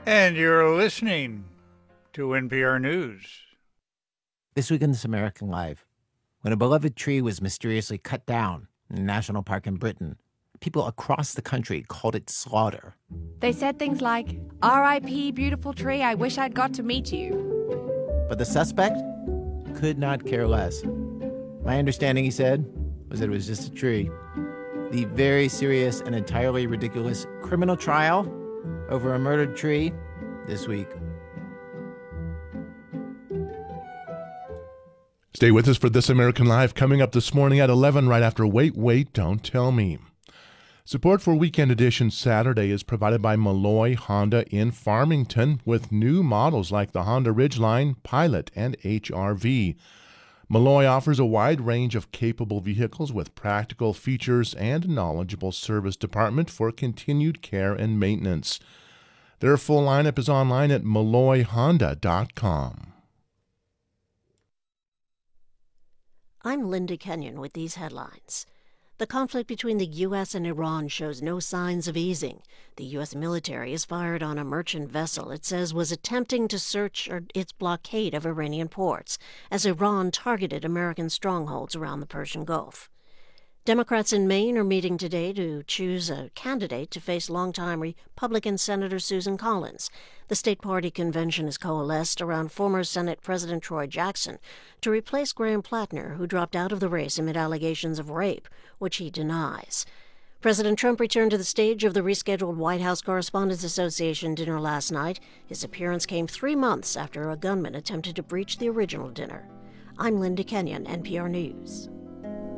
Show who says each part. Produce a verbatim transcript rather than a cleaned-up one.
Speaker 1: And you're listening to N P R News.
Speaker 2: This week in This American Life, when a beloved tree was mysteriously cut down in a national park in Britain, people across the country called it slaughter.
Speaker 3: They said things like, R I P beautiful tree, I wish I'd got to meet you.
Speaker 2: But the suspect could not care less. My understanding, he said, was that it was just a tree. The very serious and entirely ridiculous criminal trial over a murdered tree this week.
Speaker 4: Stay with us for This American Life coming up this morning at eleven right after Wait, Wait, Don't Tell Me. Support for Weekend Edition Saturday is provided by Malloy Honda in Farmington with new models like the Honda Ridgeline, Pilot, and H R V. Malloy offers a wide range of capable vehicles with practical features and knowledgeable service department for continued care and maintenance. Their full lineup is online at malloy honda dot com.
Speaker 5: I'm Linda Kenyon with these headlines. The conflict between the U S and Iran shows no signs of easing. The U S military has fired on a merchant vessel it says was attempting to search its blockade of Iranian ports as Iran targeted American strongholds around the Persian Gulf. Democrats in Maine are meeting today to choose a candidate to face longtime Republican Senator Susan Collins. The state party convention has coalesced around former Senate President Troy Jackson to replace Graham Plattner, who dropped out of the race amid allegations of rape, which he denies. President Trump returned to the stage of the rescheduled White House Correspondents Association dinner last night. His appearance came three months after a gunman attempted to breach the original dinner. I'm Linda Kenyon, N P R News.